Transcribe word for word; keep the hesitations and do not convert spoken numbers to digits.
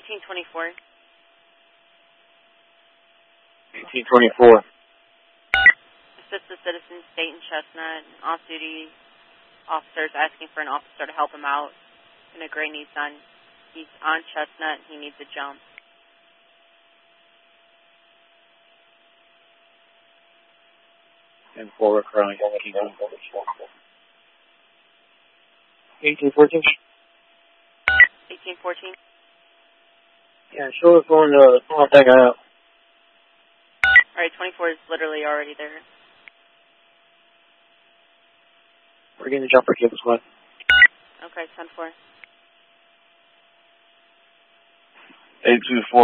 eighteen twenty-four. eighteen twenty-four. Assist the citizen, state and Chestnut. Off-duty officers asking for an officer to help him out in a gray Nissan. He's on Chestnut. He needs a jump. And forward currently. eighteen fourteen. eighteen fourteen. Yeah, show us on the contact out. All right, twenty-four is literally already there. We're getting the jumper cable squad. Okay, ten four. eight two four.